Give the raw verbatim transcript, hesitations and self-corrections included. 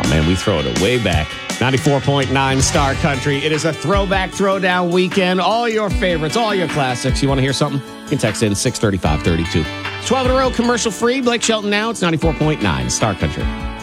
man, we throw it way back. ninety-four point nine Star Country. It is a throwback throwdown weekend. All your favorites, all your classics. You want to hear something? You can text in six thirty-five thirty-two. twelve in a row, commercial free. Blake Shelton now. It's ninety-four point nine Star Country.